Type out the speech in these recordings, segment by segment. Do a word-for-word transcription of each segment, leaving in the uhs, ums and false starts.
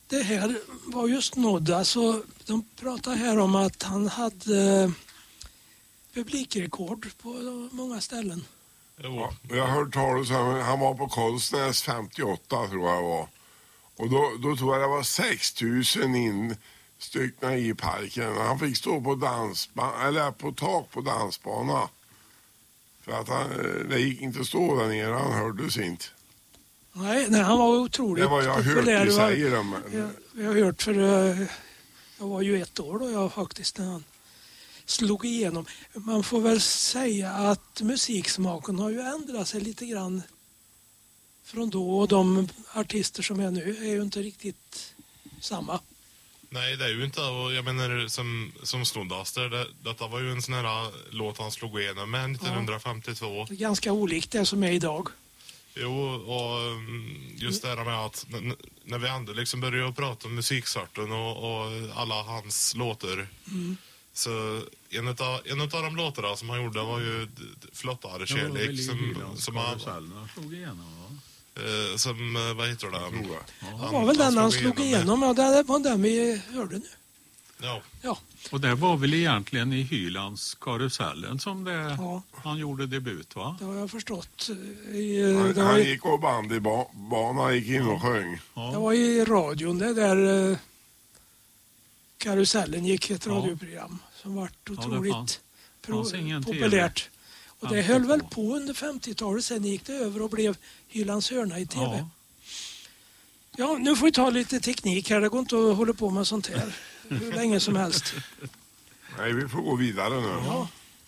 det här var just Nodda, så de pratar här om att han hade publikrekord på många ställen. Ja, jag har hört talas om han var på Karlsnäs femtioåtta tror jag var. Och då, då tror jag det var sex tusen instyckna i parken. Han fick stå på dansban eller på tak på dansbana. För att han, det gick inte att stå där nere, han hördes inte. Nej, nej, han var otroligt det var jag hört populär. Du säger dem. Jag, jag har hört för jag var ju ett år då jag faktiskt när han slog igenom. Man får väl säga att musiksmaken har ju ändrat sig lite grann från då, och de artister som är nu är ju inte riktigt samma. Nej, det är ju inte, och jag menar som, som Snoddaster, det, detta var ju en sån här låt han slog igenom med nittonhundrafemtiotvå. Ja, det är ganska olikt det som är idag. Jo, och just det här med att n- när vi ändå liksom började prata om musiksorten och, och alla hans låtar, mm. så en av en av de låtarna som han gjorde var ju Flottare kärlek som, som han slog igenom, va? Eh, som, vad heter det? Ja, det var väl den han slog igenom, ja, det var den vi hörde nu. Ja. Ja. Och det var väl egentligen i Hylands karusellen som det, ja. han gjorde debut, va? Det har jag förstått. I, han, det han i, gick och band i ba, banan, gick in och sjöng. Ja. Det var i radion, det där eh, karusellen gick ett radioprogram som var otroligt ja, fanns, pro, populärt. Och det höll väl på under femtiotalet, sen gick det över och blev Hylands hörna i tv. Ja. ja, nu får vi ta lite teknik här, det går inte att hålla på med sånt här hur länge som helst. Nej, vi får gå vidare nu. Ja.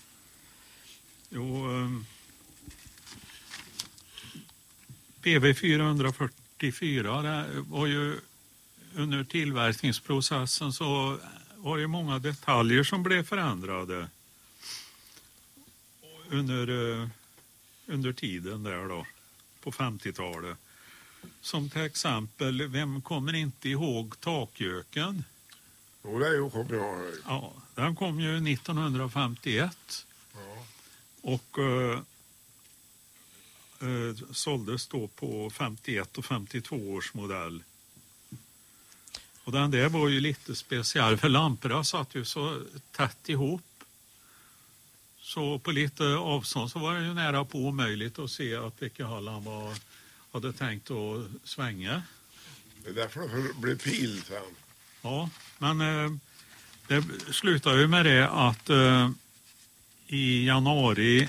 Jo, um, P V fyrahundrafyrtiofyra, det var ju under tillverkningsprocessen så var det många detaljer som blev förändrade under, uh, under tiden där då, på femtiotalet. Som till exempel, vem kommer inte ihåg takgöken? Jo, det är ju kommer jag ihåg. Ja, den kom ju nittonhundrafemtioett. Ja. Och uh, uh, såldes då på femtioett och femtiotvå års modell. Och den där var ju lite speciell, för lamporna satt ju så tätt ihop. Så på lite avstånd så var det ju nära på omöjligt att se att vilka håll han var, hade tänkt att svänga. Det är därför det blev pil sen. Ja, men eh, det slutar ju med det att eh, i januari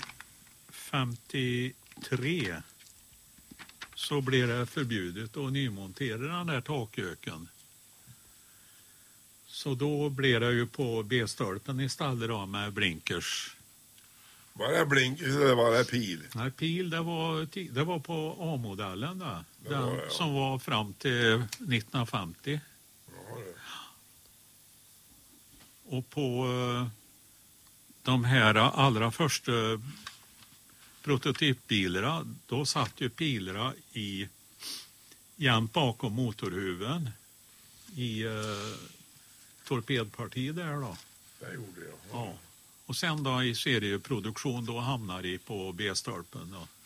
femtiotre så blev det förbjudet att nymontera den där takgöken. Så då blev det ju på B-stolpen istället då med blinkers. Var det blinkers eller var det pil? Nej, pil det var, det var på A-modellen där. Det Den var det, ja. som var fram till nittonhundrafemtio. Ja, det. Och på uh, de här allra första prototypbilarna, då satt ju pilarna i jämt bakom motorhuven i uh, torpedpartiet där då. Det gjorde jag. Ja. Och sen då i serieproduktion då hamnar de på B-stolpen då.